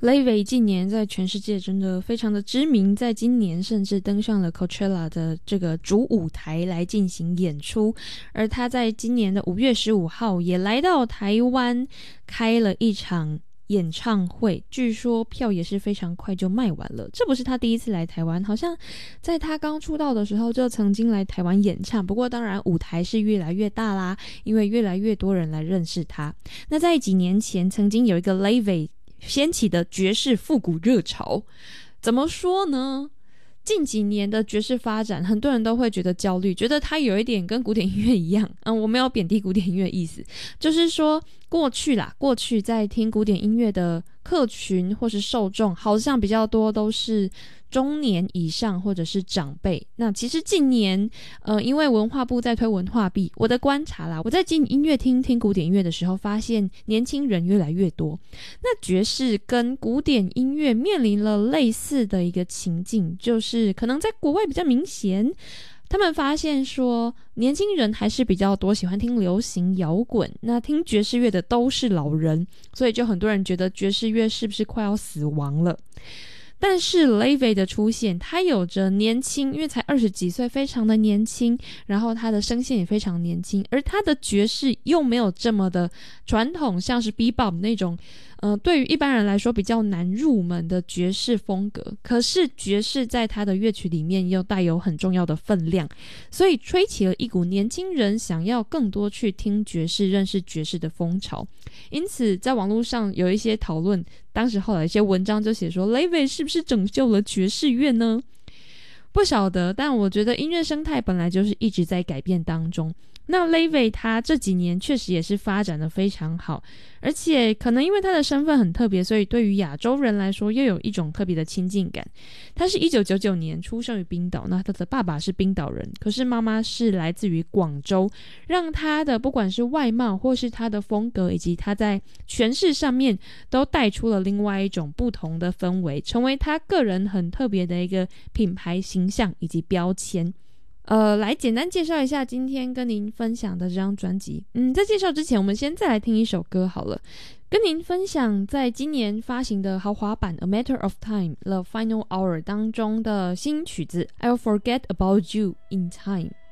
Laufey 近年在全世界真的非常的知名，在今年甚至登上了 Coachella 的这个主舞台来进行演出，而他在今年的5月15号也来到台湾开了一场演唱会，据说票也是非常快就卖完了。这不是他第一次来台湾，好像在他刚出道的时候就曾经来台湾演唱，不过当然舞台是越来越大啦，因为越来越多人来认识他。那在几年前曾经有一个 Laufey 掀起的爵士复古热潮，怎么说呢？近几年的爵士发展，很多人都会觉得焦虑，觉得它有一点跟古典音乐一样。我没有贬低古典音乐的意思，就是说过去在听古典音乐的客群或是受众，好像比较多都是中年以上或者是长辈。那其实近年因为文化部在推文化币，我的观察啦，我在进音乐厅听古典音乐的时候发现年轻人越来越多。那爵士跟古典音乐面临了类似的一个情境，就是可能在国外比较明显，他们发现说年轻人还是比较多喜欢听流行摇滚，那听爵士乐的都是老人，所以就很多人觉得爵士乐是不是快要死亡了。但是 Laufey 的出现，他有着年轻，因为才20几岁，非常的年轻，然后他的声线也非常年轻，而他的爵士又没有这么的传统，像是 Bebop 那种对于一般人来说比较难入门的爵士风格，可是爵士在他的乐曲里面又带有很重要的分量，所以吹起了一股年轻人想要更多去听爵士、认识爵士的风潮。因此在网络上有一些讨论，当时后来一些文章就写说 Laufey 是不是拯救了爵士乐呢？不晓得，但我觉得音乐生态本来就是一直在改变当中。那 Laufey 他这几年确实也是发展的非常好，而且可能因为他的身份很特别，所以对于亚洲人来说又有一种特别的亲近感。他是1999年出生于冰岛，那他的爸爸是冰岛人，可是妈妈是来自于广州，让他的不管是外貌或是他的风格以及他在诠释上面都带出了另外一种不同的氛围，成为他个人很特别的一个品牌形象以及标签。来简单介绍一下今天跟您分享的这张专辑。在介绍之前，我们先再来听一首歌好了，跟您分享在今年发行的豪华版 A Matter of Time The Final Hour 当中的新曲子 I'll Forget About You in Time。